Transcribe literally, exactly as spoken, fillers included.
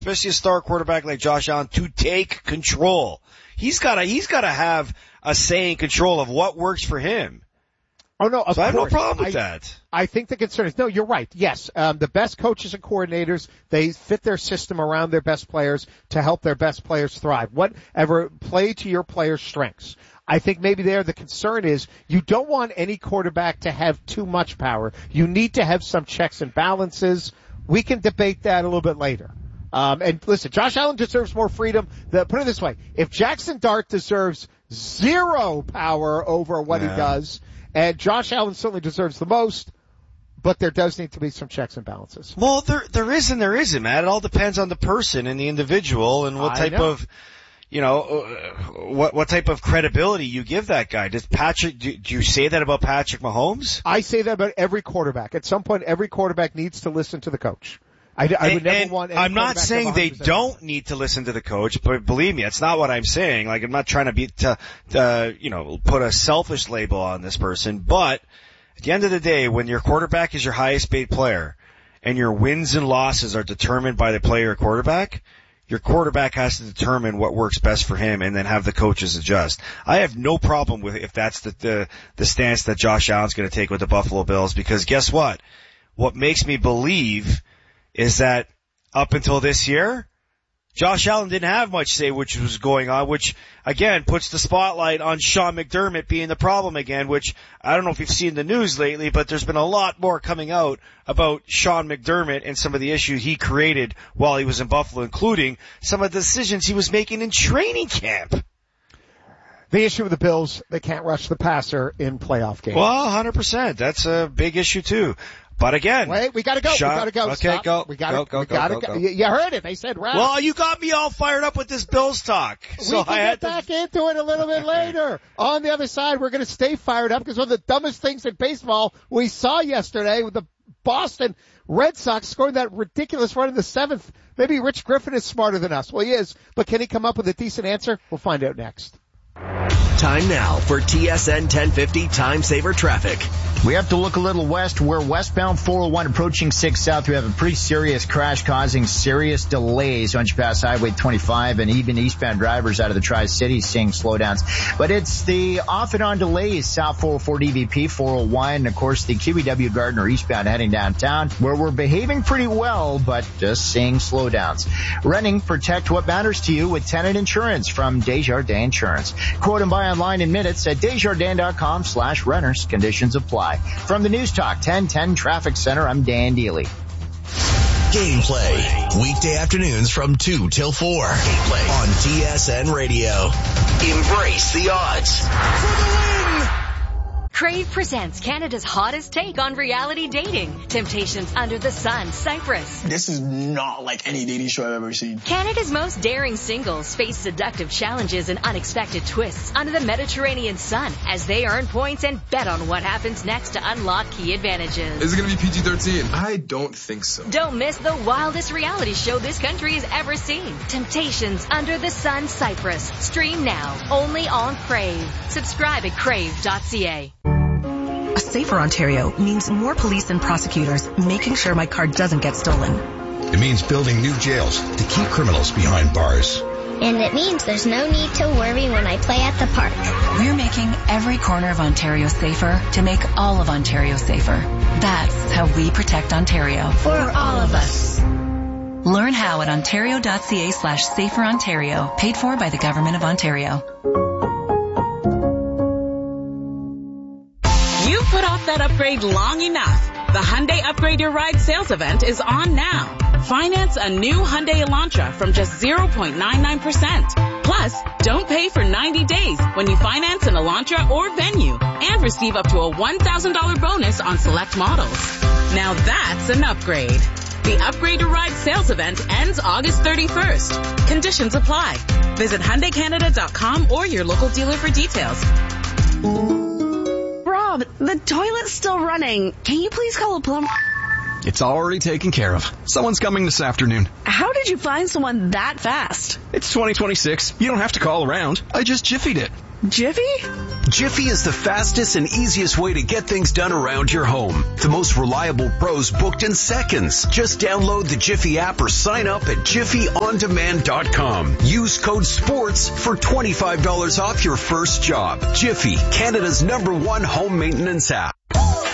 especially a star quarterback like Josh Allen, to take control. He's gotta, he's gotta have a say in control of what works for him. Oh, no, of so I have course. no problem with I, that. I think the concern is, no, you're right. Yes, um, the best coaches and coordinators, they fit their system around their best players to help their best players thrive. Whatever, play to your players' strengths. I think maybe there the concern is you don't want any quarterback to have too much power. You need to have some checks and balances. We can debate that a little bit later. Um, and listen, Josh Allen deserves more freedom. The, put it this way. If Jackson Dart deserves zero power over what yeah. he does, and Josh Allen certainly deserves the most, but there does need to be some checks and balances. Well, there there is and there isn't, Matt. It all depends on the person and the individual and what I type know. of, you know, uh, what what type of credibility you give that guy. Does Patrick? Do, do you say that about Patrick Mahomes? I say that about every quarterback. At some point, every quarterback needs to listen to the coach. I, I would and, never and want. Any I'm not saying they don't need to listen to the coach, but believe me, it's not what I'm saying. Like, I'm not trying to be to, to you know, put a selfish label on this person, but at the end of the day, when your quarterback is your highest paid player and your wins and losses are determined by the player quarterback, your quarterback has to determine what works best for him and then have the coaches adjust. I have no problem with if that's the the, the stance that Josh Allen's going to take with the Buffalo Bills, because guess what? What makes me believe is that up until this year, Josh Allen didn't have much say which was going on, which again puts the spotlight on Sean McDermott being the problem again, which I don't know if you've seen the news lately, but there's been a lot more coming out about Sean McDermott and some of the issues he created while he was in Buffalo, including some of the decisions he was making in training camp. The issue with the Bills, they can't rush the passer in playoff games. Well, one hundred percent. That's a big issue too. But again, wait, we gotta go. Sean, we gotta go. Okay, Stop. go. We gotta go, go, we go, gotta go, go. go. You heard it. They said wrap. Well, you got me all fired up with this Bills talk. So we can I get had back to... into it a little bit later. On the other side, we're gonna stay fired up because one of the dumbest things in baseball we saw yesterday with the Boston Red Sox scoring that ridiculous run in the seventh. Maybe Rich Griffin is smarter than us. Well, he is. But can he come up with a decent answer? We'll find out next. Time now for T S N ten fifty Time Saver Traffic. We have to look a little west. We're westbound four oh one approaching six South. We have a pretty serious crash causing serious delays once you pass Highway twenty-five, and even eastbound drivers out of the Tri-Cities seeing slowdowns. But it's the off and on delays, South four oh four D V P four oh one, and of course the Q E W Gardner eastbound heading downtown, where we're behaving pretty well, but just seeing slowdowns. Running, protect what matters to you with tenant insurance from Desjardins Insurance. Quote and buy online in minutes at Desjardins.com slash renters. Conditions apply. From the News Talk ten ten Traffic Center, I'm Dan Deely. Gameplay. Weekday afternoons from two till four. Gameplay on T S N Radio. Embrace the odds. For the win! Crave presents Canada's hottest take on reality dating. Temptations Under the Sun, Cyprus. This is not like any dating show I've ever seen. Canada's most daring singles face seductive challenges and unexpected twists under the Mediterranean sun as they earn points and bet on what happens next to unlock key advantages. Is it going to be P G thirteen? I don't think so. Don't miss the wildest reality show this country has ever seen. Temptations Under the Sun, Cyprus. Stream now, only on Crave. Subscribe at crave dot c a. A safer Ontario means more police and prosecutors making sure my car doesn't get stolen. It means building new jails to keep criminals behind bars. And it means there's no need to worry when I play at the park. We're making every corner of Ontario safer to make all of Ontario safer. That's how we protect Ontario. For all of us. Learn how at ontario.ca slash safer Ontario. Paid for by the Government of Ontario. You've put off that upgrade long enough. The Hyundai Upgrade Your Ride sales event is on now. Finance a new Hyundai Elantra from just zero point nine nine percent. Plus, don't pay for ninety days when you finance an Elantra or Venue and receive up to a one thousand dollars bonus on select models. Now that's an upgrade. The Upgrade Your Ride sales event ends August thirty-first. Conditions apply. Visit Hyundai Canada dot com or your local dealer for details. Rob, the toilet's still running. Can you please call a plumber? It's already taken care of. Someone's coming this afternoon. How did you find someone that fast? It's twenty twenty-six. You don't have to call around. I just jiffied it. Jiffy? Jiffy is the fastest and easiest way to get things done around your home. The most reliable pros booked in seconds. Just download the Jiffy app or sign up at jiffy on demand dot com. Use code SPORTS for twenty-five dollars off your first job. Jiffy, Canada's number one home maintenance app.